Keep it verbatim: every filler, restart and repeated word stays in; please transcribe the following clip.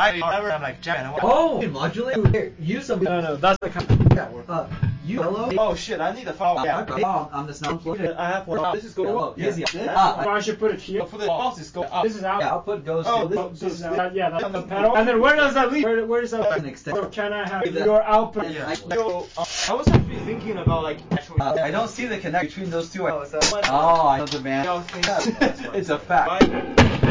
I whatever. I'm like, Jack. Oh, modulate. Here, use some. No, no, that's the kind of that work. Uh, you hello. Oh shit! I need a phone. Yeah. Oh, I'm just not plugged in. I have one. This is going Oh, up. easy. Yeah. Ah, So I should put it here. For the boss is going up. This is out. yeah, output goes Oh, to Oh, this. this is out. Yeah, that's the pedal. And then where does that lead? Where, where does that An lead? extension. So can I have That- your output? Yeah. So uh, I was actually thinking about like actually. Uh, I don't see the connect between those two. Oh, so Oh, I know the man. It's It's a fact.